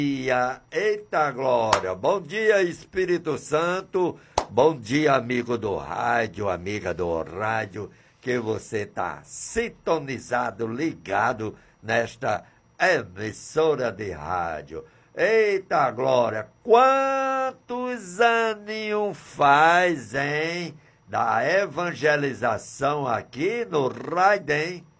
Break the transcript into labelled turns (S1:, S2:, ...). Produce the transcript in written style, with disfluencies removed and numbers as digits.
S1: Eita glória! Bom dia, Espírito Santo. Bom dia, amigo do rádio, amiga do rádio, que você está sintonizado, ligado nesta emissora de rádio. Eita glória! Quantos aninhos faz, hein? Da evangelização aqui no rádio, hein?